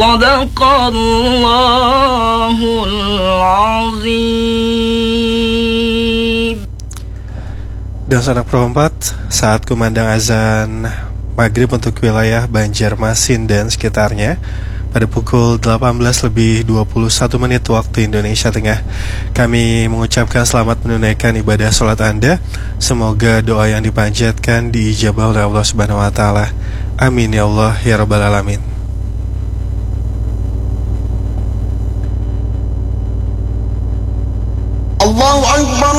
Sadaqallahul azim. Dan sanak perempat, saat kumandang azan maghrib untuk wilayah Banjarmasin dan sekitarnya pada pukul 18:21 waktu Indonesia Tengah, kami mengucapkan selamat menunaikan ibadah sholat Anda. Semoga doa yang dipanjatkan diijabah oleh Allah Subhanahu wa Ta'ala. Amin ya Allah ya Rabbal Alamin. Allahu Akbar.